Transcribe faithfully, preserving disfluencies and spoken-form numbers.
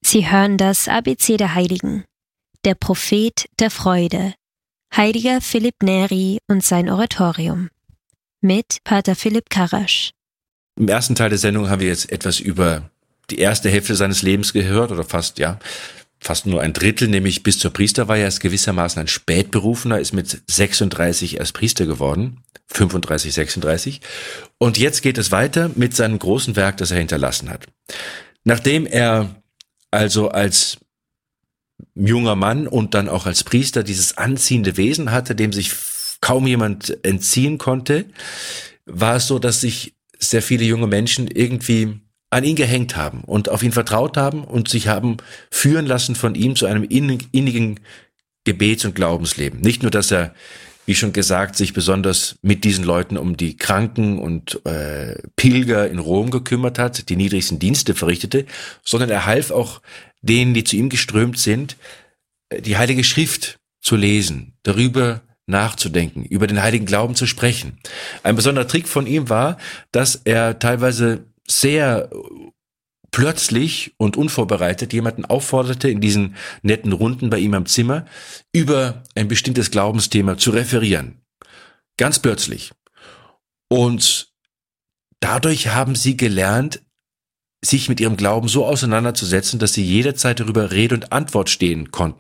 Sie hören das A B C der Heiligen, der Prophet der Freude, Heiliger Philipp Neri und sein Oratorium, mit Pater Philipp Karasch. Im ersten Teil der Sendung haben wir jetzt etwas über die erste Hälfte seines Lebens gehört, oder fast, ja, fast nur ein Drittel, nämlich bis zur Priesterweihe. Er ist gewissermaßen ein Spätberufener, ist mit sechsunddreißig erst Priester geworden, fünfunddreißig, sechsunddreißig. Und jetzt geht es weiter mit seinem großen Werk, das er hinterlassen hat. Nachdem er also als junger Mann und dann auch als Priester dieses anziehende Wesen hatte, dem sich kaum jemand entziehen konnte, war es so, dass sich sehr viele junge Menschen irgendwie an ihn gehängt haben und auf ihn vertraut haben und sich haben führen lassen von ihm zu einem innigen Gebets- und Glaubensleben. Nicht nur, dass er, wie schon gesagt, sich besonders mit diesen Leuten um die Kranken und äh, Pilger in Rom gekümmert hat, die niedrigsten Dienste verrichtete, sondern er half auch denen, die zu ihm geströmt sind, die Heilige Schrift zu lesen, darüber nachzudenken, über den heiligen Glauben zu sprechen. Ein besonderer Trick von ihm war, dass er teilweise sehr plötzlich und unvorbereitet jemanden aufforderte, in diesen netten Runden bei ihm am Zimmer über ein bestimmtes Glaubensthema zu referieren. Ganz plötzlich. Und dadurch haben sie gelernt, sich mit ihrem Glauben so auseinanderzusetzen, dass sie jederzeit darüber Rede und Antwort stehen konnten.